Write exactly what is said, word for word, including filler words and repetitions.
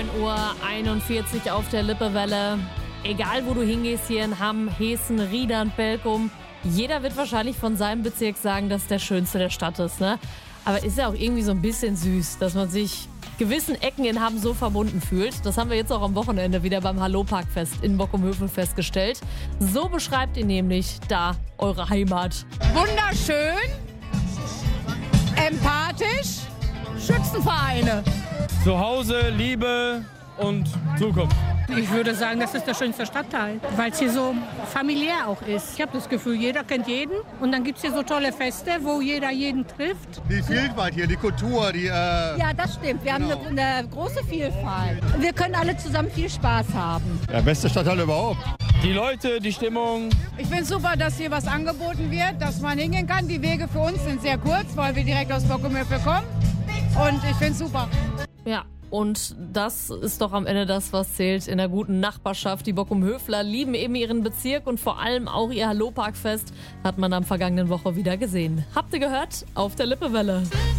Uhr einundvierzig auf der Lippewelle. Egal, wo du hingehst hier in Hamm, Heßen, Riedern, Belkum, jeder wird wahrscheinlich von seinem Bezirk sagen, dass es der schönste der Stadt ist, ne? Aber ist ja auch irgendwie so ein bisschen süß, dass man sich gewissen Ecken in Hamm so verbunden fühlt. Das haben wir jetzt auch am Wochenende wieder beim Hallo-Parkfest in Bockum-Hövel festgestellt. So beschreibt ihr nämlich da eure Heimat. Wunderschön, empathisch, Schützenvereine. Zuhause, Liebe und Zukunft. Ich würde sagen, das ist der schönste Stadtteil, weil es hier so familiär auch ist. Ich habe das Gefühl, jeder kennt jeden. Und dann gibt es hier so tolle Feste, wo jeder jeden trifft. Die Vielfalt hier, die Kultur, die... Äh Ja, das stimmt. Wir genau. haben eine, eine große Vielfalt. Wir können alle zusammen viel Spaß haben. Der beste Stadtteil überhaupt. Die Leute, die Stimmung. Ich finde es super, dass hier was angeboten wird, dass man hingehen kann. Die Wege für uns sind sehr kurz, weil wir direkt aus Bockum-Hövel kommen. Und ich finde es super. Ja. Und das ist doch am Ende das, was zählt in der guten Nachbarschaft. Die Bockum-Höfler lieben eben ihren Bezirk und vor allem auch ihr Hallo-Parkfest hat man am vergangenen Woche wieder gesehen. Habt ihr gehört? Auf der Lippewelle.